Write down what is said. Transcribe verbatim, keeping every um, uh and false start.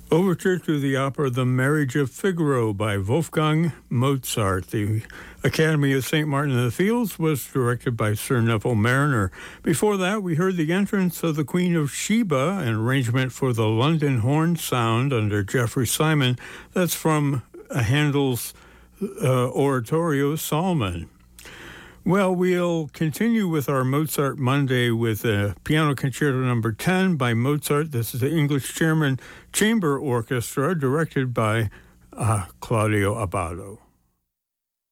Overture to the opera The Marriage of Figaro by Wolfgang Mozart. The Academy of Saint Martin in the Fields was directed by Sir Neville Mariner. Before that, we heard the entrance of the Queen of Sheba, an arrangement for the London Horn Sound under Geoffrey Simon. That's from Handel's uh, oratorio Salmen. Well, we'll continue with our Mozart Monday with a piano concerto number ten by Mozart. This is the English Chairman Chamber Orchestra, directed by uh, Claudio Abbado.